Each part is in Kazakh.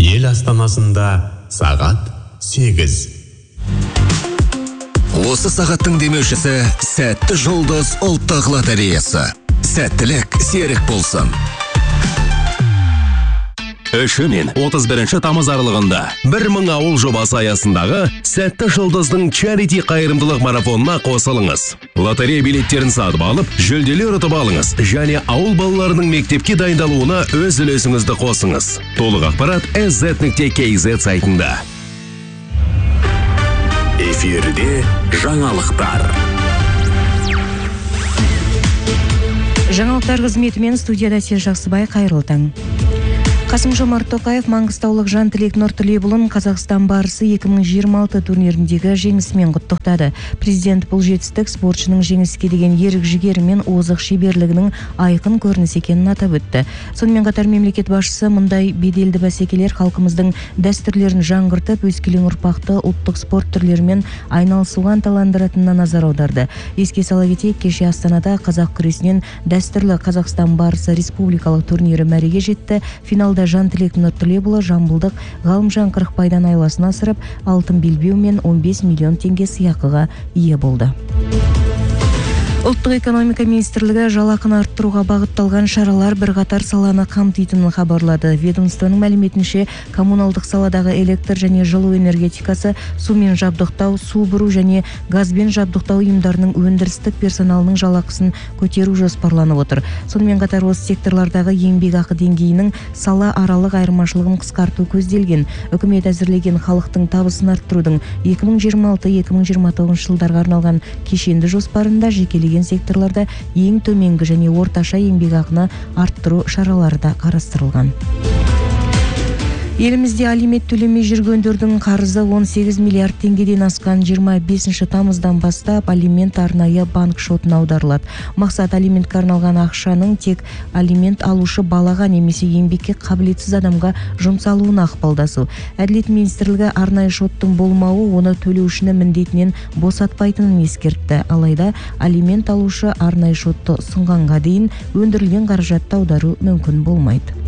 Ел астанасында сағат 8. Осы сағаттың демеушісі Сәтті жұлдыз ұлттық лотереясы. Сәттілік серік болсын. 3 мен 31 тамыз аралығында 1000 ауыл жобасы аясындағы Сәтті жұлдыздың чарити қайырымдылық марафонына қосылыңыз. Лотерея билеттерін сатып алып, жүлделер ұтып алыңыз және ауыл балаларының мектепке дайындалуына өз үлесіңізді қосыңыз. Толық ақпарат sz.kz сайтында. Эфирде жаңалықтар. Жаңалықтар қызметімен студияда Әсел Жақсыбай, қайырлы таң. Қасым-Жомарт Тоқаев Маңғыстаулық Жантілек Нұртілебұлын Қазақстан барысы 2026 турниріндегі жеңісімен құттықтады. Президент бұл жетістік спортшының жеңіске деген ерік-жігері мен озық шеберлігінің айқын көрінісі екенін атап өтті. Сонымен қатар мемлекет басшысы мұндай беделді бәсекелер халқымыздың дәстүрлерін жаңғыртып, өскелең ұрпақты ұлттық спорт түрлерімен айналысуға ынталандыратынына назар аударды. Еске сала кетейік, кеше Астанада қазақ күресінен дәстүрлі Қазақстан барысы республикалық турнирі мәреге жетті. Финалда Жантілек Нұртілебұлы жамбылдық Ғалымжан Қырықбайдан айласын асырып, алтын белбеу мен 15 миллион теңге сыйақыға ие болды. Ұлттық экономика министрлігі жалақыны арттыруға бағытталған шаралар бірқатар саланы қамтитынын хабарлады. Ведомствоның мәліметінше, коммуналдық саладағы электр және жылу энергетикасы, сумен жабдықтау, су бұру және газбен жабдықтау ұйымдарының өндірістік персоналының жалақысын көтеру жоспарланып отыр. Сонымен қатар осы секторлардағы еңбекақы деңгейінің сала аралық айырмашылығын қысқарту көзделген. Үкімет әзірлеген халықтың табысын арттырудың 2026-2029 жылдарға арналған кешенді жоспарында жекелеген секторларда ең төменгі және орташа еңбекақыны арттыру шаралары да қарастырылған. Елімізде алимент төлемей жүргендердің қарызы 18 миллиард теңгеден асқан 25 тамыздан бастап алимент арнайы банк шотына аударылады. Мақсат алиментке арналған ақшаның тек алимент алушы балаға немесе еңбекке қабілетсіз адамға жұмсалуына ықпалдасу. Әділет министрлігі арнайы шоттың болмауы оны төлеушіні міндетінен босатпайтынын ескертті. Алайда алимент алушы арнайы шотты ұсынғанға дейін өндірілген қаражатты аудару мүмкін болмайды.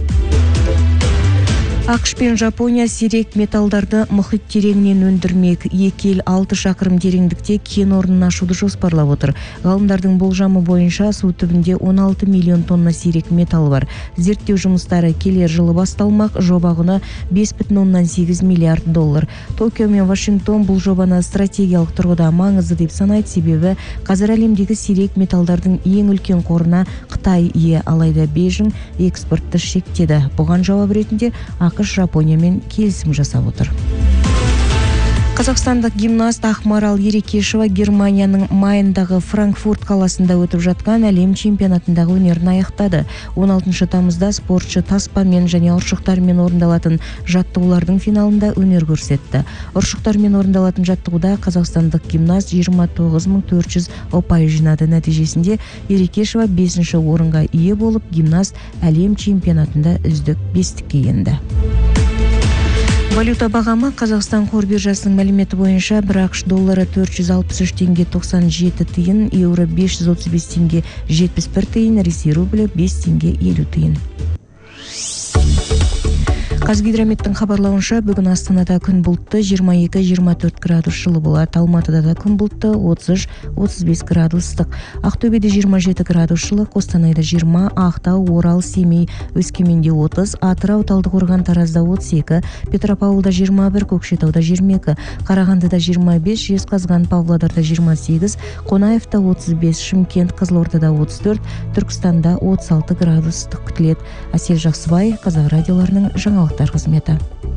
ақш пен Жапония сирек металдарды мұхит тереңінен өндірмек. Екі ел 6 шақырым тереңдікте кен орнын ашуды жоспарлап отыр. Ғалымдардың болжамы бойынша су түбінде 16 миллион тонна сирек металл бар. Зерттеу жұмыстары келер жылы басталмақ. Жоба құны 5,8 миллиард доллар. Токио мен Вашингтон бұл жобаны стратегиялық тұрғыда маңызды деп санайды, себебі қазір әлемдегі сирек металдардың ең үлкен қорына Қытай ие, алайда Бейжің экспортты шектеді. Бұған жауап ретінде ақш Жапониямен келісім жасап отыр. Қазақстандық гимнаст Ақмарал Ерекешева Германияның Майндағы Франкфурт қаласында өтіп жатқан әлем чемпионатындағы өнерін аяқтады. 16 тамызда спортшы таспамен және ұршықтармен орындалатын жаттығулардың финалында өнер көрсетті. Ұршықтармен орындалатын жаттығуда қазақстандық гимнаст 29400 ұпай жинады. Нәтижесінде Ерекешева 5-ші орынға ие болып, гимнаст әлем чемпионатында үздік 5-ке енді. Валюта бағамы Қазақстан қор биржасының мәліметі бойынша бір ақш доллары 463 теңге 97 тиын, еуро 535 теңге 71 тиын, ресей рублі 5 теңге 50 тиын. Қазгидрометтің хабарлауынша, бүгін Астанада күн бұлтты 22-24 градус жылы болады. Алматыда да күн бұлтты 30-35 градус ыстық. Ақтөбеде 27 градус жылы, Қостанайда 20, Ақтау, Орал, Семей, Өскеменде 30, Атырау, Талдықорған, Таразда 32, Петропавлда 21, Көкшетауда 22, Қарағандыда 25, Жезқазған, Павлодарда 28, Қонаевта 35, Шымкент, Қызылордада 34, Түркістанда 36 градус ыстық күтіледі. Әсел Жақсыбай, Қазақ радиоларының жаңалықтар қызметі.